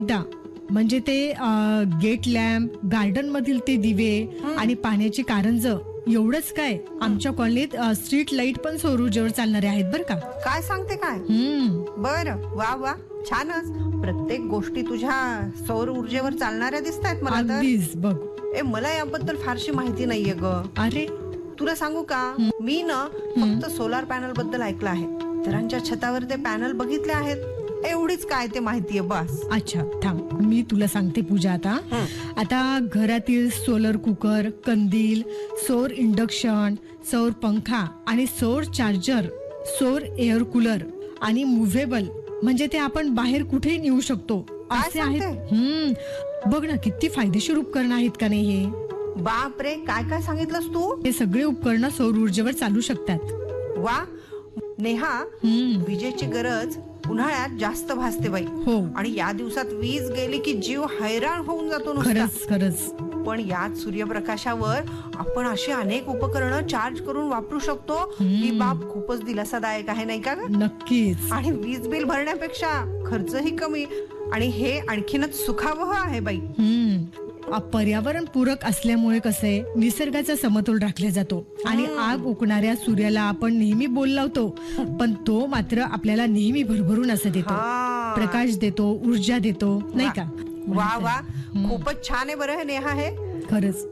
दा म्हणजे ते गेट लॅम्प, गार्डन मधील ते दिवे आणि पाण्याची कारंज एवढंच काय, आमच्या कॉलनीत स्ट्रीट लाईट पण सौर ऊर्जेवर चालणारे आहेत बरं का. काय सांगते काय? बरं, वा वा, छानच. प्रत्येक गोष्टी तुझ्या सौर ऊर्जेवर चालणाऱ्या दिसत आहेत मला तर. अगदीच बघ. मला याबद्दल फारशी माहिती नाहीये ग. अरे तुला सांगू का, मी ना फक्त सोलार पॅनल बद्दल ऐकलं आहे. इतरांच्या छतावर ते पॅनल बघितले आहेत, एवढीच काय ते माहितीये बस. अच्छा थांब, मी तुला सांगते पूजा. आता घरातील सोलर कुकर, कंदील, सौर इंडक्शन, सौर पंखा आणि सौर चार्जर, सौर एअर कूलर आणि मुव्हेबल म्हणजे ते आपण बाहेर कुठेही नेऊ शकतो असे आहेत. बघ ना किती फायदेशीर उपकरण आहेत का नाही हे. बाप रे, काय काय सांगितलंस तू. हे सगळे उपकरण सौर ऊर्जेवर चालू शकतात. वा नेहा, विजेची गरज उन्हाळ्यात जास्त भासते बाई. हो. आणि या दिवसात वीज गेली की जीव हैराण होऊन जातो नुसता. खरंच खरंच. पण यात सूर्यप्रकाशावर आपण अशी अनेक उपकरणं चार्ज करून वापरू शकतो. ही बाब खूपच दिलासादायक आहे नाही का ग? नक्कीच. आणि वीज बिल भरण्यापेक्षा खर्चही कमी, आणि हे आणखीनच सुखावह आहे बाई. पर्यावरण पूरक असल्यामुळे कसे निसर्गाचा समतोल राखला जातो. आणि आग उकणाऱ्या सूर्याला आपण नेहमी बोल लावतो, पण तो मात्र आपल्याला नेहमी भरभरून असं देतो, प्रकाश देतो, ऊर्जा देतो नाही का. वा वा, खूपच छान आहे बरं हे नेहा. हे खरंच.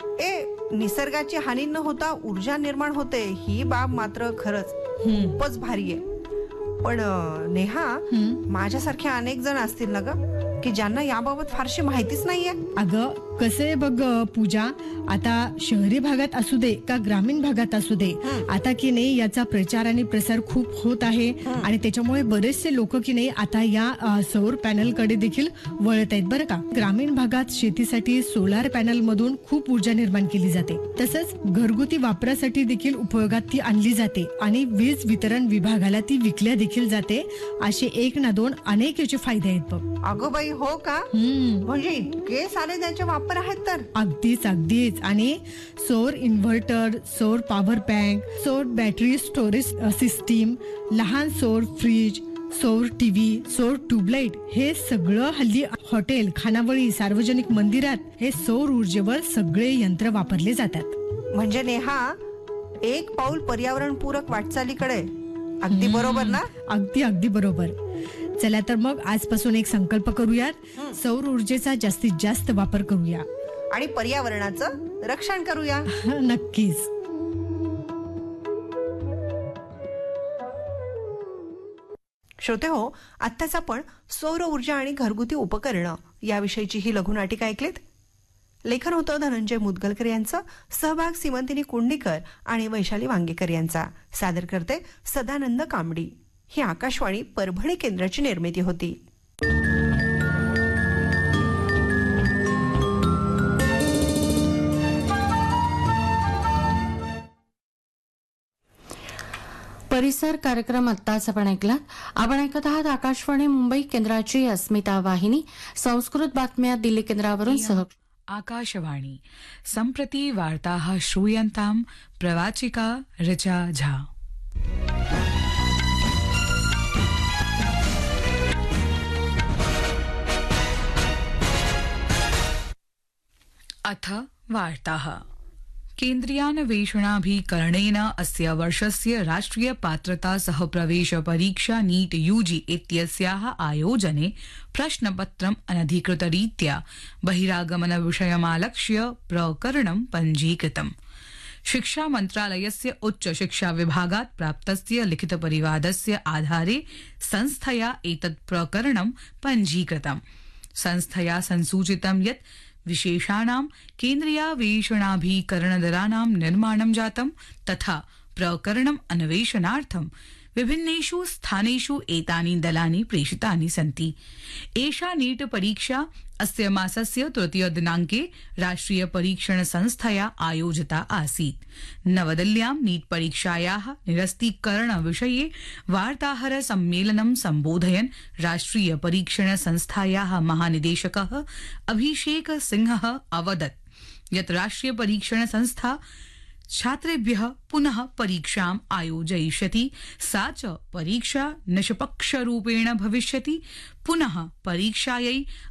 निसर्गाची हानी न होता ऊर्जा निर्माण होते, ही बाब मात्र खरंच खूपच भारी आहे. पण नेहा, माझ्यासारखे अनेक जण असतील ना ग की ज्यांना याबाबत फारशी माहितीच नाहीये. अगं कसं आहे बघ पूजा, आता शहरी भागात असू दे का ग्रामीण भागात असू दे, आता की नाही याचा प्रचार आणि प्रसार खूप होत आहे. आणि त्याच्यामुळे बरेचसे लोक की नाही आता या सौर पॅनल कडे देखील वळत आहेत बरं का. ग्रामीण भागात शेतीसाठी सोलार पॅनल मधून खूप ऊर्जा निर्माण केली जाते. तसंच घरगुती वापरासाठी देखील उपयोगात ती आणली जाते आणि वीज वितरण विभागाला ती विकल्या देखील जाते. असे एक ना दोन अनेक याचे फायदे आहेत बघ. अगं बाई, हो का? म्हणजे इतके सारे त्याचे वापर आहेत तर. अगदीच अगदीच. आणि सौर इन्व्हर्टर, सौर पॉवर बँक, सौर बॅटरी स्टोरेज सिस्टीम, लहान सौर फ्रीज, सौर टीव्ही, सौर ट्यूबलाईट, हे सगळं हल्ली हॉटेल, खानावळी, सार्वजनिक मंदिरात हे सौर ऊर्जेवर सगळे यंत्र वापरले जातात. म्हणजे नेहा, एक पाऊल पर्यावरणपूरक वाटचालीकडे. अगदी बरोबर ना? अगदी अगदी बरोबर. चला तर मग आजपासून एक संकल्प करूयात, सौर ऊर्जेचा जास्तीत जास्त वापर करूया आणि पर्यावरणाचं रक्षण करूया. नक्कीच. श्रोते हो, आत्ताच आपण सौर ऊर्जा आणि घरगुती उपकरणं याविषयीची ही लघुनाटिका ऐकलीत. लेखन होतं धनंजय मुदगलकर यांचं, सहभाग सीमंतिनी कुंडीकर आणि वैशाली वांगेकर यांचा. सादर करते सदानंद कामडी. ही आकाशवाणी परभणी केंद्राची निर्मिती होती. परिसर कार्यक्रम आत्ताच आपण ऐकलात. आपण ऐकत आहात आकाशवाणी मुंबई केंद्राची अस्मिता वाहिनी. संस्कृत बातम्या दिल्ली केंद्रावरून आकाशवाणी. सम्प्रति वार्ताः श्रूयन्ताम्. प्रवाचिका ऋचा झा. अथ वार्ताः. केन्द्रीयान्वेषणाभिकरणेन अस्य वर्षस्य राष्ट्रिय पात्रता सह प्रवेश परीक्षा नीट यूजी इत्यस्याः आयोजने प्रश्नपत्रम् अनधिकृतरीत्या बहिरागमनविषयमालक्ष्य प्रकरणं पञ्जीकृतम्. शिक्षा मन्त्रालयस्य उच्च शिक्षा विभागात् प्राप्तस्य लिखितपरिवादस्य आधारे संस्थया एतत् प्रकरणं पञ्जीकृतम्. संस्थया संसूचितं यत् विशेषाणां केन्द्रीयान्वेषणाभिकरणदलानां निर्माणं जातं, तथा प्रकरणम् अन्वेषणार्थं विभिन्नेषु स्थानेषु एतानि दलानि प्रेषितानि सन्ति. एषा नीट परीक्षा अस्य मासस्य तृतीय दिनाङ्के राष्ट्रिय परीक्षण संस्थया आयोजिता आसीत्. नवदिल्ल्यां नीट परीक्षायाः निरस्तीकरण विषये वार्ताहर सम्मेलनं सम्बोधयन् राष्ट्रिय परीक्षण संस्थायाः महानिदेशकः अभिषेक सिंहः अवदत् यत् राष्ट्रिय परीक्षण संस्था छात्रेभ्यः पुनः परीक्षाम् आयोजयिष्यति. सा च परीक्षा निष्पक्षरूपेण भविष्यति. पुनः परीक्षायै